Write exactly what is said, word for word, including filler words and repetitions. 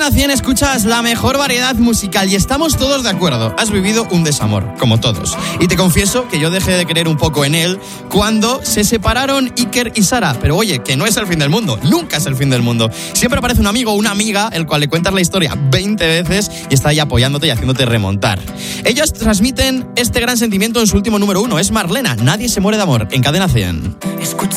Cadena cien escuchas la mejor variedad musical y estamos todos de acuerdo. Has vivido un desamor, como todos. Y te confieso que yo dejé de creer un poco en él cuando se separaron Iker y Sara. Pero oye, que no es el fin del mundo. Nunca es el fin del mundo. Siempre aparece un amigo o una amiga el cual le cuentas la historia veinte veces y está ahí apoyándote y haciéndote remontar. Ellos transmiten este gran sentimiento en su último número uno. Es Marlena. Nadie se muere de amor. En Cadena cien. Escucha.